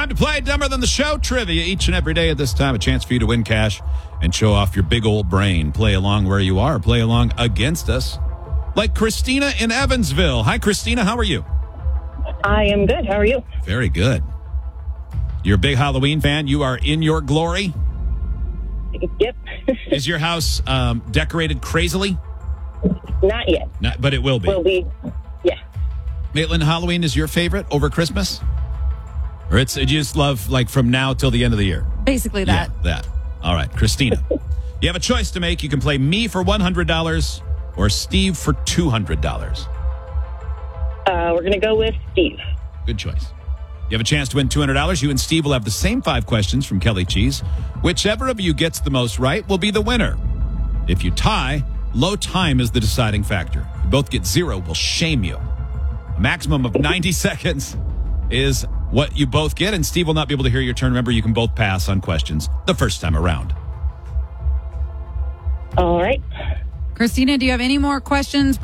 Time to play Dumber Than the Show trivia each and every day at this time. A chance for you to win cash and show off your big old brain. Play along where you are. Play along against us. Like Christina in Evansville. Hi, Christina. How are you? I am good. How are you? Very good. You're a big Halloween fan. You are in your glory. Yep. Is your house decorated crazily? Not yet. But it will be. Will be. Yeah. Maitland, Halloween is your favorite over Christmas? Or you just love like from now till the end of the year? Basically that. Yeah, that. All right, Christina. You have a choice to make. You can play me for $100 or Steve for $200. We're going to go with Steve. Good choice. You have a chance to win $200. You and Steve will have the same 5 questions from Kelly Cheese. Whichever of you gets the most right will be the winner. If you tie, low time is the deciding factor. If you both get 0, we'll shame you. A maximum of 90 seconds is what you both get, and Steve will not be able to hear your turn. Remember, you can both pass on questions the first time around. All right. Christina, do you have any more questions